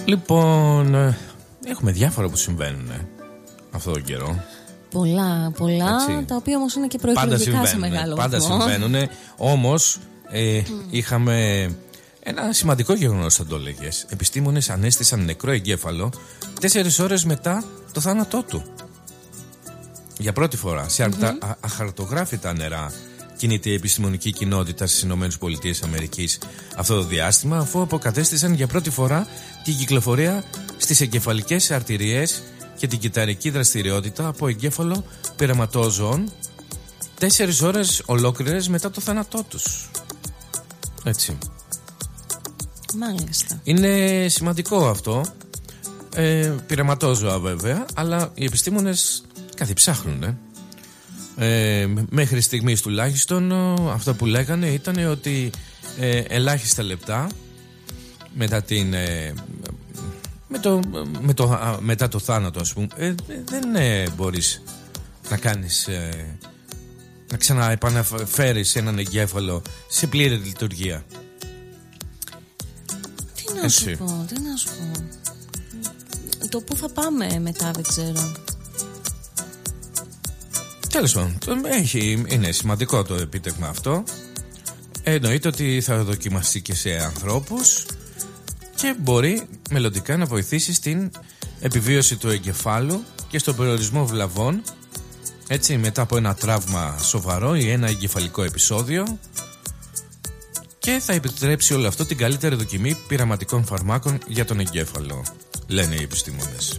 Λοιπόν, έχουμε διάφορα που συμβαίνουν αυτόν τον καιρό. Πολλά, έτσι, τα οποία όμως είναι και προεκλογικά σε μεγάλο βαθμό. Πάντα συμβαίνουν. Όμως είχαμε ένα σημαντικό γεγονός, θα το έλεγες. Επιστήμονες ανέστησαν νεκρό εγκέφαλο 4 ώρες μετά το θάνατό του. Για πρώτη φορά σε αχαρτογράφητα νερά κινείται η επιστημονική κοινότητα στις ΗΠΑ αυτό το διάστημα, αφού αποκατέστησαν για πρώτη φορά την κυκλοφορία στις εγκεφαλικές αρτηρίες και την κυταρική δραστηριότητα από εγκέφαλο πειραματόζωων 4 ώρες ολόκληρες μετά το θάνατό τους. Έτσι. Μάλιστα. Είναι σημαντικό αυτό. Πειραματόζωα βέβαια, αλλά οι επιστήμονες κάτι ψάχνουν. Μέχρι στιγμής τουλάχιστον αυτό που λέγανε ήταν ότι ελάχιστα λεπτά μετά μετά το θάνατο, ας πούμε, δεν μπορείς να κάνεις να ξαναεπαναφέρεις έναν εγκέφαλο σε πλήρη λειτουργία. Τι να σου πω. Το πού θα πάμε μετά δεν ξέρω. Τέλος πάντων, είναι σημαντικό το επίτευγμα αυτό. Εννοείται ότι θα δοκιμαστεί και σε ανθρώπους και μπορεί μελλοντικά να βοηθήσει στην επιβίωση του εγκεφάλου και στον περιορισμό βλαβών, έτσι, μετά από ένα τραύμα σοβαρό ή ένα εγκεφαλικό επεισόδιο, και θα επιτρέψει όλο αυτό την καλύτερη δοκιμή πειραματικών φαρμάκων για τον εγκέφαλο, λένε οι επιστήμονες.